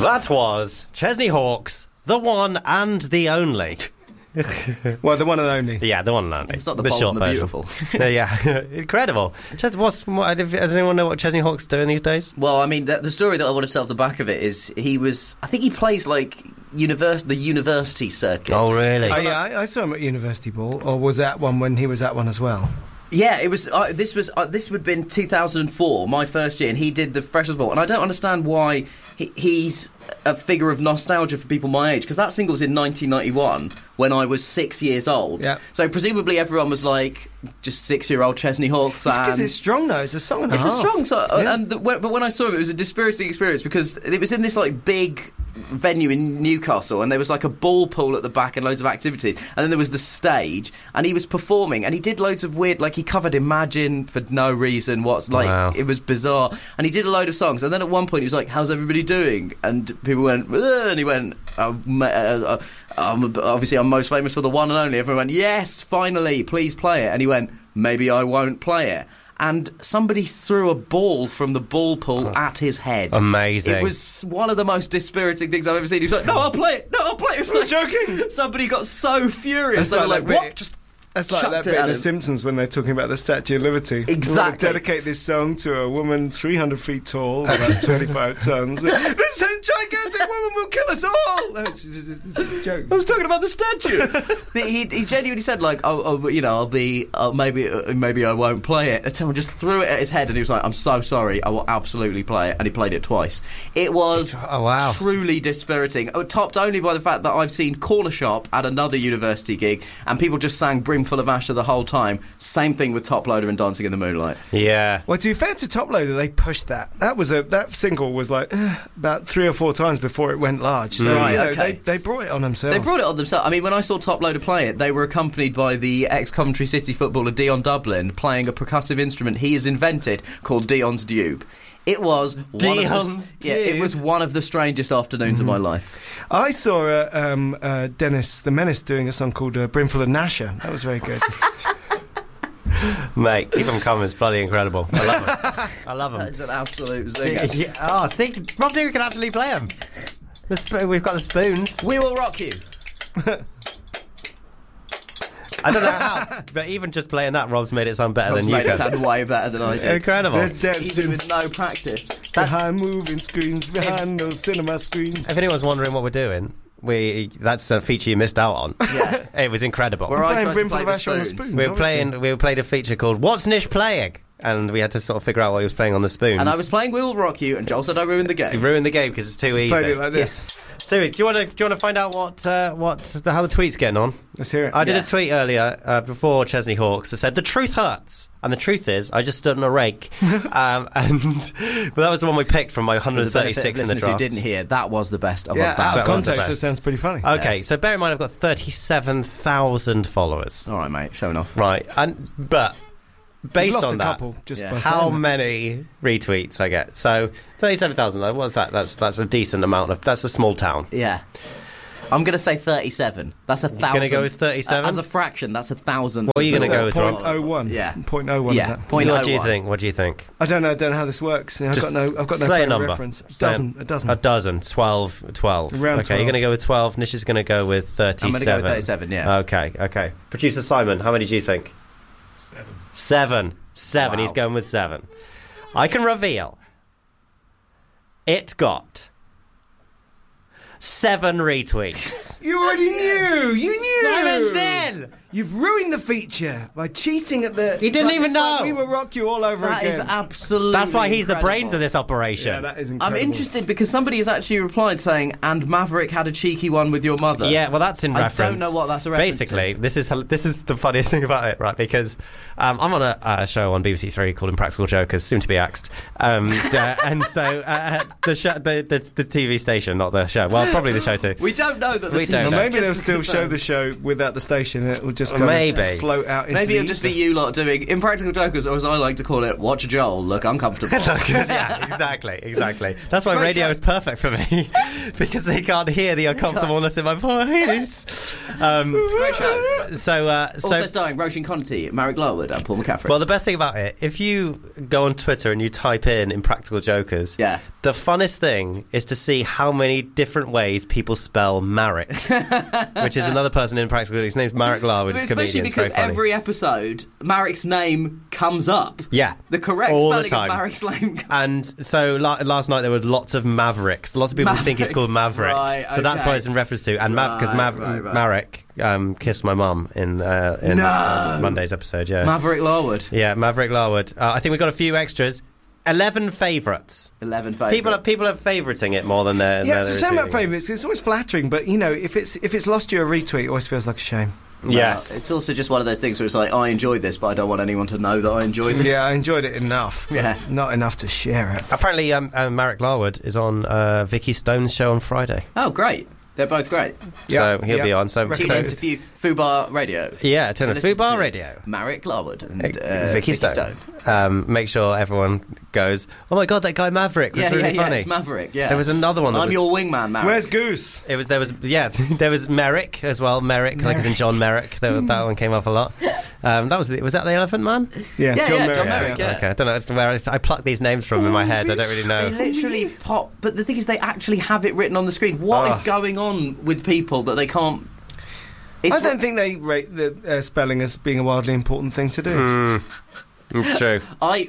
That was Chesney Hawkes, the one and the only. Well, the one and only. Yeah, the one and only. It's not the bold and the beautiful. Yeah, incredible. Does anyone know what Chesney Hawkes doing these days? Well, I mean, the story that I want to tell off the back of it is I think he plays like the university circuit. Oh, really? Oh, yeah, I saw him at University Ball, or was that one when he was at one as well? Yeah, it was. This would have been 2004, my first year, and he did the Freshers' Ball. And I don't understand why he's a figure of nostalgia for people my age, because that single was in 1991 when I was 6 years old. Yeah. So presumably everyone was like just 6-year-old Chesney Hawkes fan. Because it's strong though. It's a song and a half. It's a strong song. Yeah. But when I saw it was a dispiriting experience because it was in this like big venue in Newcastle, and there was like a ball pool at the back and loads of activities, and then there was the stage, and he was performing, and he did loads of weird, like he covered Imagine for no reason. Wow. It was bizarre, and he did a load of songs, and then at one point he was like, "How's everybody doing?" And people went, "Ugh," and he went, "Obviously I'm most famous for the one and only." Everyone went, "Yes, finally, please play it." And he went, "Maybe I won't play it." And somebody threw a ball from the ball pool at his head. Amazing. It was one of the most dispiriting things I've ever seen. He was like, "No, I'll play it. No, I'll play it." I was joking. Somebody got so furious. They were like, "What?" Just that's like that bit in The Simpsons when they're talking about the Statue of Liberty. Exactly. We want to dedicate this song to a woman 300 feet tall, about 25 tons. This gigantic woman will kill us all. No, it's a joke. I was talking about the statue. he genuinely said like, maybe I won't play it. And someone just threw it at his head, and he was like, "I'm so sorry. I will absolutely play it." And he played it twice. It was truly dispiriting. Topped only by the fact that I've seen Corner Shop at another university gig, and people just sang Brimful of Asher the whole time. Same thing with Top Loader and Dancing in the Moonlight. Yeah. Well, to be fair to Top Loader, they pushed that. That single was like about 3 or 4 times before it went large. So, they brought it on themselves. They brought it on themselves. I mean, when I saw Top Loader play it, they were accompanied by the ex-Coventry City footballer Dion Dublin playing a percussive instrument he has invented called Dion's Dube. It was it was one of the strangest afternoons of my life. I saw Dennis the Menace doing a song called Brimful of Nasher. That was very good. Mate, keep them coming. It's bloody incredible. I love them. I love them. That's an absolute zinger. Yeah. Oh, see, Rob Deere can actually play them. We've got the spoons. We will rock you. I don't know how, but even just playing that, Rob's made it sound better than you made can. It sound way better than I did. Incredible. Even with no practice. Behind moving screens, behind those cinema screens. If anyone's wondering what we're doing, that's a feature you missed out on. Yeah. It was incredible. We're playing Brimful of Asher on the spoons. We played a feature called What's Nish Playing? And we had to sort of figure out what he was playing on the spoons. And I was playing We Will Rock You, and Joel said I ruined the game. You ruined the game because it's too easy. Played it like this. Yeah. So, do you want to find out how the tweet's getting on? Let's hear it. I did a tweet earlier before Chesney Hawkes that said the truth hurts, and the truth is I just stood on a rake. But that was the one we picked from my 136 in the draft. Who didn't hear, that was the best of our out of context, it sounds pretty funny. Okay, so bear in mind I've got 37,000 followers. All right, mate, showing off. Right, but based on that, how many retweets I get? So 37,000. What's that? That's a decent amount. That's a small town. Yeah. I'm going to say 37. That's 1,000. Going to go with 37? As a fraction, that's 1,000. What are you going to go with, Rob? 0.01. Yeah. 0.01. Yeah. 0.01. What do you think? I don't know how this works. I've got no say a number. reference. A dozen. 12. Around 12. You're going to go with 12. Nish is going to go with 37. I'm going to go with 37, yeah. Okay. Producer Simon, how many do you think? 7. Wow. He's going with 7. I can reveal it got 7 retweets. You already knew. You knew. Simon's in. You've ruined the feature by cheating at the... He didn't even know. Like we will rock you all over again. That is absolutely That's why he's incredible. the brains of this operation. Yeah, that is incredible. I'm interested because somebody has actually replied saying, "And Maverick had a cheeky one with your mother." Yeah, well, that's in reference. I don't know what that's a reference Basically, to. this is the funniest thing about it, right? Because I'm on a show on BBC Three called Impractical Jokers, soon to be axed. And so the show, the TV station, not the show. Well, probably the show too. We don't know that the We TV don't know. Maybe they'll still show the show without the station. It will just kind Maybe. of float out into Maybe the it'll just be ether. you lot doing Impractical Jokers, or as I like to call it, Watch Joel look uncomfortable. Yeah, exactly. That's why Great radio show. is perfect for me because they can't hear the uncomfortableness in my voice. Great show. So, Also starring Roisin Conti, Marek Larwood, and Paul McCaffrey. well, the best thing about it, if you go on Twitter and you type in Impractical Jokers, Yeah. the funnest thing is to see how many different ways people spell Marek, which is another person in Impractical. His name's Marek Larwood. He's a Especially comedian. It's very because funny. every episode, Marek's name comes up. Yeah. The correct All the spelling time. of Marek's name. And so last night there was lots of Mavericks. Lots of people think he's called Maverick. Right, So that's okay. what it's in reference to. And because Right. Marek kissed my mum in Monday's episode. Yeah, Maverick Larwood. yeah, Maverick Larwood. I think we've got a few extras. 11 favourites. 11 favourites. People are favouriting it more than they're. Yeah, it's a shame about retweeting it. favourites. It's always flattering, but you know, if it's lost you a retweet, it always feels like a shame. Yes. It's also just one of those things where it's like, I enjoyed this, but I don't want anyone to know that I enjoyed this. Yeah, I enjoyed it enough. but Yeah. not enough to share it. Apparently, Marek Larwood is on Vicky Stone's show on Friday. Oh, great. They're both great. Yeah, So he'll yeah. be on. So, Tune so in to Fubar Radio. yeah, turn To on listen Fubar to Radio. Marek Larwood and Vicky Stone. Make sure everyone goes, oh my god, that guy Maverick was Yeah, really funny. it's Maverick, yeah. There was another one that I'm was... your wingman, Marek. Where's Goose? There was Merrick as well. Merrick, like as in John Merrick. That one came up a lot. Was that the Elephant Man? Yeah, Yeah, John yeah, Merrick. John Merrick, yeah. Okay, I don't know where I plucked these names from in my head. I don't really They know. literally pop, but the thing is, they actually have it written on the screen. What is going on with people that they can't? It's I don't think they rate the spelling as being a wildly important thing to do. Hmm. It's true. I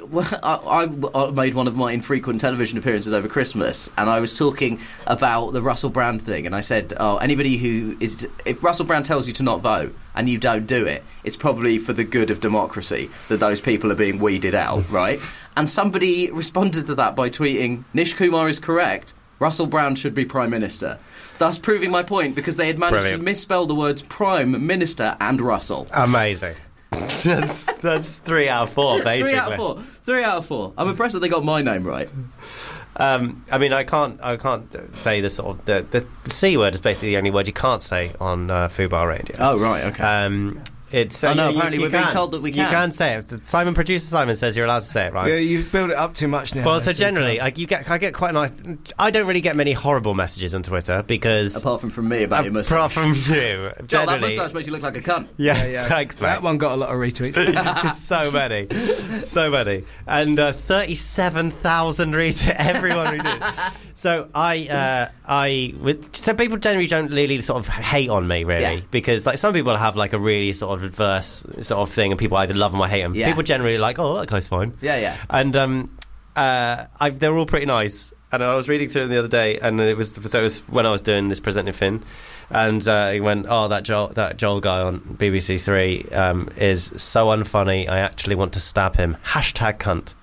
made one of my infrequent television appearances over Christmas, and I was talking about the Russell Brand thing, and I said, "Oh, anybody who is, if Russell Brand tells you to not vote and you don't do it, it's probably for the good of democracy that those people are being weeded out, right?" And somebody responded to that by tweeting, "Nish Kumar is correct. Russell Brand should be Prime Minister." Thus proving my point, because they had managed Brilliant. to misspell the words Prime Minister and Russell. Amazing. that's 3 out of 4, basically. 3 out of 4. 3 out of 4. I'm impressed that they got my name right. I mean, I can't say the sort of the C word is basically the only word you can't say on Fubar Radio. Oh, right, okay. It's Oh, no, you apparently we're being told that we You can. can say it. Producer Simon says you're allowed to say it, right? Yeah, you've built it up too much now. Well, so That's generally, it. I get quite nice. I don't really get many horrible messages on Twitter because Apart from me about your moustache. apart from you, Joel, that generally, moustache makes you look like a cunt. yeah, thanks, mate. that one got a lot of retweets. so many, and 37,000 retweets. Everyone retweeted. So so people generally don't really sort of hate on me, really, Yeah. because like some people have like a really sort of adverse sort of thing, and people either love them or hate them. Yeah. People generally are like, oh, that guy's fine. Yeah. And they're all pretty nice. And I was reading through them the other day, and it was when I was doing this presenting Finn, and he went, "Oh, that Joel guy on BBC Three is so unfunny. I actually want to stab him." #cunt.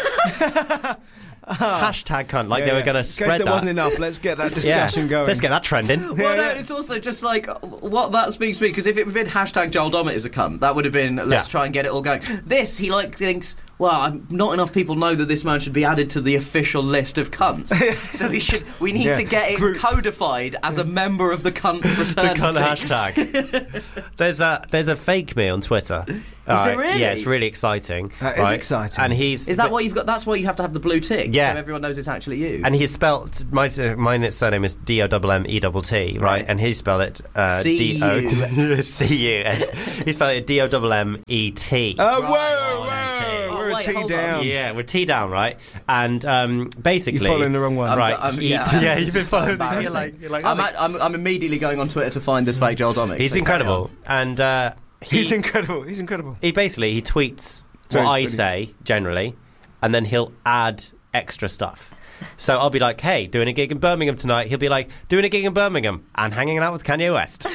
#cunt. Like they were going to In spread case there that. wasn't enough, let's get that discussion going. Let's get that trending. Well, no, yeah. it's also just like what that speaks to me, because if it had been #Joel Dommett is a cunt, that would have been let's try and get it all going. This, he thinks, well, not enough people know that this man should be added to the official list of cunts. So we need to get it codified as a member of the cunt fraternity. The cunt hashtag. There's a fake me on Twitter. Is there really? Yeah, it's really exciting. That is exciting. And he's Is that what you've got? That's why you have to have the blue tick. Yeah. So everyone knows it's actually you. And he's spelt my surname is DOMMETT, right? And he spelled it C-U. C-U. He spelled it DOMMET. Oh, Right. whoa! We're a wait, T hold down. on. Yeah, we're T down, right? And basically, You're following the wrong one. right? You've been following. Embarrassing. You're like, I'm immediately going on Twitter to find this fake Joel Dommett. he's So carry incredible, and He's incredible. He's incredible. he tweets So what I he's say generally, and then he'll add extra stuff. So I'll be like, hey, doing a gig in Birmingham tonight. He'll be like, doing a gig in Birmingham and hanging out with Kanye West.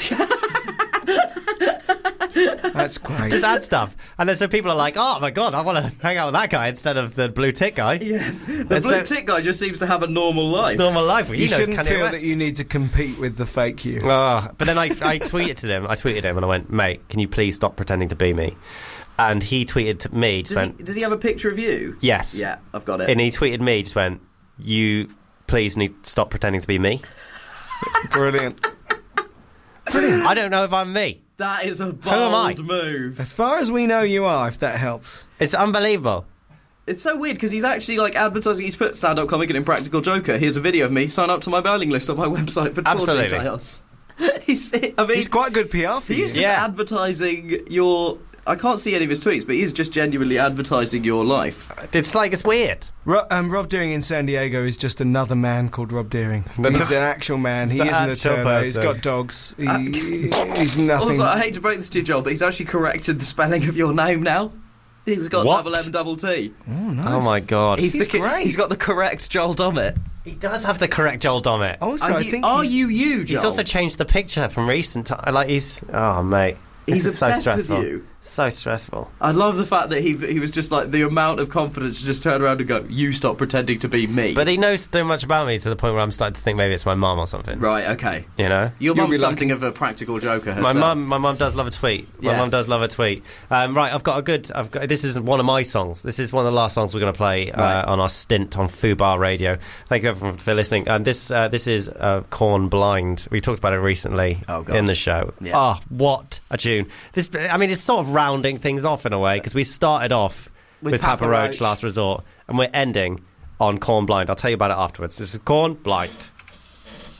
That's great. Just add stuff. And then so people are like, oh my god, I want to hang out with that guy instead of the blue tick guy. Yeah. The blue tick guy just seems to have a normal life. Normal life. He You knows shouldn't Kanye feel West. that you need to compete with the fake you. But then I tweeted him. And I went, mate, can you please stop pretending to be me? And he tweeted to me. Does he have a picture of you? Yes. Yeah, I've got it. And he tweeted me. Just went, you please need to stop pretending to be me. Brilliant. I don't know if I'm me. That is a am I? bold move. As far as we know, you are, if that helps. It's unbelievable. It's so weird because he's actually like advertising. He's put stand-up comic and Impractical Joker. Here's a video of me. Sign up to my mailing list on my website for tour Absolutely. details. He's quite good PR for you. He's just advertising your... I can't see any of his tweets, but he's just genuinely advertising your life. It's weird. Rob Deering in San Diego is just another man called Rob Deering. He's an actual man. He isn't a turbo. He's got dogs. He's nothing. Also, I hate to break this to you, Joel, but he's actually corrected the spelling of your name now. He's got double M, double T. Oh, nice. Oh my god. He's great. He's got the correct Joel Dommett. He does have the correct Joel Dommett. Also, Are you Joel? He's also changed the picture from recent time. Like oh mate. He's This is so obsessed stressful. with you. So stressful. I love the fact that he was just like the amount of confidence to just turn around and go, "You stop pretending to be me." But he knows so much about me to the point where I'm starting to think maybe it's my mum or something. Right, okay. You know? Your You'll mum's be something of a practical joker My herself. mum does love a tweet. My Yeah. mum does love a tweet. Right, this is one of my songs. This is one of the last songs we're going to play Right. on our stint on Fubar Radio. Thank you everyone for listening. This is Corn Blind. We talked about it recently in the show. Yeah. Oh, what a tune. It's sort of rounding things off in a way, because we started off with Papa Roach, Last Resort, and we're ending on Corn Blind. I'll tell you about it afterwards. This is Corn Blind.